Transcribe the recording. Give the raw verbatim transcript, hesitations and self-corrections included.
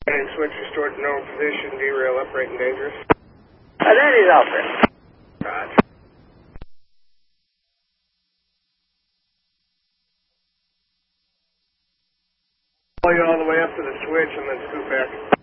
And switch restored to normal position, derail upright and dangerous. Uh, that is Alfred. Roger. Pull you all the way up to the switch and then scoot back.